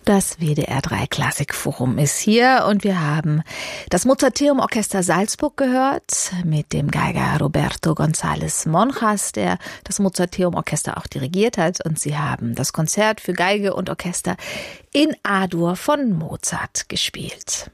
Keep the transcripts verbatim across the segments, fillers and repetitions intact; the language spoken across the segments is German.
Das W D R drei Klassikforum ist hier und wir haben das Mozarteum Orchester Salzburg gehört mit dem Geiger Roberto González Monjas, der das Mozarteum Orchester auch dirigiert hat, und sie haben das Konzert für Geige und Orchester in A-Dur von Mozart gespielt.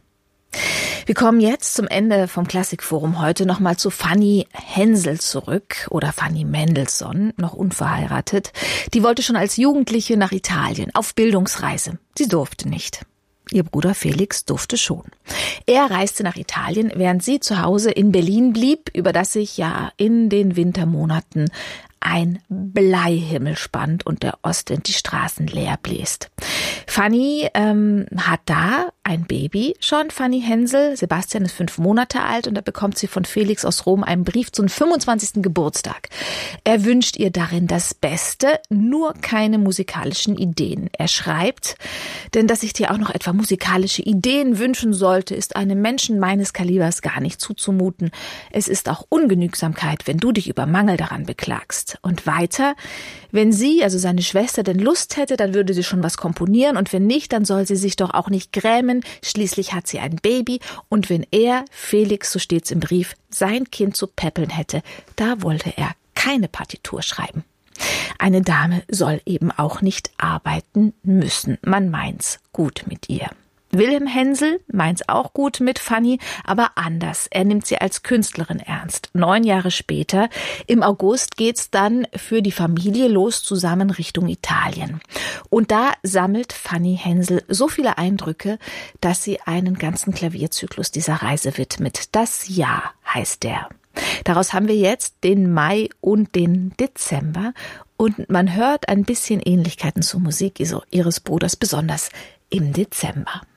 Wir kommen jetzt zum Ende vom Klassikforum heute nochmal zu Fanny Hensel zurück, oder Fanny Mendelssohn, noch unverheiratet. Die wollte schon als Jugendliche nach Italien auf Bildungsreise. Sie durfte nicht. Ihr Bruder Felix durfte schon. Er reiste nach Italien, während sie zu Hause in Berlin blieb, über das sich ja in den Wintermonaten ein Bleihimmel spannt und der Ostwind die Straßen leer bläst. Fanny ähm, hat da ein Baby schon, Fanny Hensel. Sebastian ist fünf Monate alt und da bekommt sie von Felix aus Rom einen Brief zum fünfundzwanzigsten Geburtstag. Er wünscht ihr darin das Beste, nur keine musikalischen Ideen. Er schreibt, denn dass ich dir auch noch etwa musikalische Ideen wünschen sollte, ist einem Menschen meines Kalibers gar nicht zuzumuten. Es ist auch Ungenügsamkeit, wenn du dich über Mangel daran beklagst. Und weiter, wenn sie, also seine Schwester, denn Lust hätte, dann würde sie schon was komponieren, und wenn nicht, dann soll sie sich doch auch nicht grämen, schließlich hat sie ein Baby, und wenn er, Felix, so steht's im Brief, sein Kind zu peppeln hätte, da wollte er keine Partitur schreiben. Eine Dame soll eben auch nicht arbeiten müssen, man meint's gut mit ihr. Wilhelm Hensel meint's auch gut mit Fanny, aber anders. Er nimmt sie als Künstlerin ernst. Neun Jahre später, im August, geht's dann für die Familie los zusammen Richtung Italien. Und da sammelt Fanny Hensel so viele Eindrücke, dass sie einen ganzen Klavierzyklus dieser Reise widmet. Das Jahr heißt der. Daraus haben wir jetzt den Mai und den Dezember. Und man hört ein bisschen Ähnlichkeiten zur Musik ihres Bruders, besonders im Dezember.